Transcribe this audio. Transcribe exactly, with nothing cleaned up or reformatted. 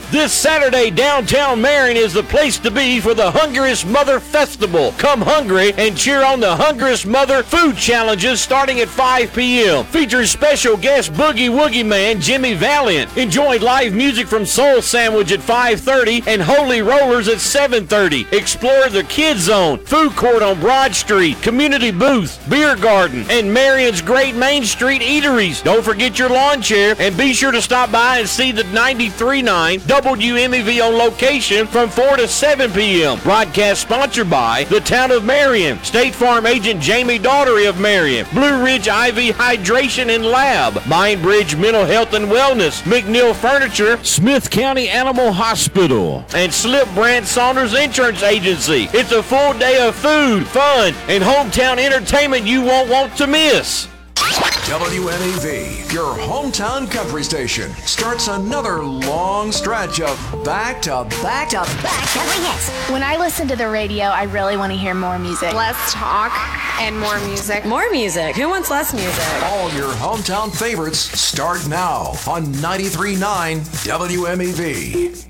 This Saturday, downtown Marion is the place to be for the Hungriest Mother Festival. Come hungry and cheer on the Hungriest Mother food challenges starting at five p.m. Featuring special guest Boogie Woogie Man Jimmy Valiant. Enjoy live music from Soul Sandwich at five thirty and Holy Rollers at seven thirty. Explore the Kids Zone, food court on Broad Street, community booth, beer garden, and Marion's great Main Street eateries. Don't forget your lawn chair and be sure to stop by and see the ninety-three point nine W M E V on location from four to seven p.m. Broadcast sponsored by the Town of Marion, State Farm agent Jamie Daughtery of Marion, Blue Ridge I V Hydration and Lab, Mindbridge Mental Health and Wellness, McNeil Furniture, Smith County Animal Hospital, and Slip Brand Saunders Insurance Agency. It's a full day of food, fun, and hometown entertainment you won't want to miss. W M E V, your hometown country station, starts another long stretch of back-to-back to back country hits. When I listen to the radio, I really want to hear more music. Less talk and more music. More music. Who wants less music? All your hometown favorites start now on ninety-three point nine W M E V.